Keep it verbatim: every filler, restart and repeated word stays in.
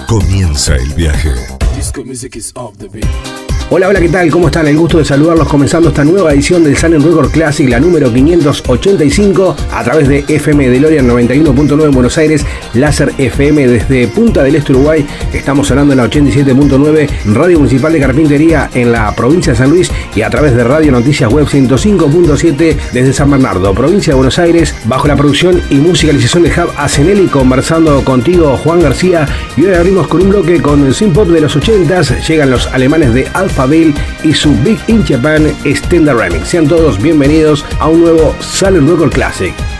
Comienza el viaje. Hola, hola, ¿qué tal? ¿Cómo están? El gusto de saludarlos comenzando esta nueva edición del Silent Record Classic, la número quinientos ochenta y cinco, a través de F M DeLorean noventa y uno punto nueve en Buenos Aires, Láser F M desde Punta del Este, Uruguay. Estamos sonando en la ochenta y siete punto nueve, Radio Municipal de Carpintería en la provincia de San Luis y a través de Radio Noticias Web ciento cinco punto siete desde San Bernardo, provincia de Buenos Aires, bajo la producción y musicalización de Hub Asenelli, conversando contigo, Juan García. Y hoy abrimos con un bloque con el synth pop de los ochentas. Llegan los alemanes de Alphaville y su Big in Japan Extended Remix. Sean todos bienvenidos a un nuevo Silent Record Classic.